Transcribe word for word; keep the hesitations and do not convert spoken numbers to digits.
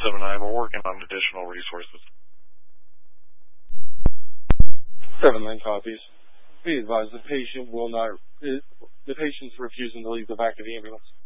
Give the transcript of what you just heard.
seven nine, we're working on additional resources. seven nine copies. Be advised the patient will not, the patient's refusing to leave the back of the ambulance.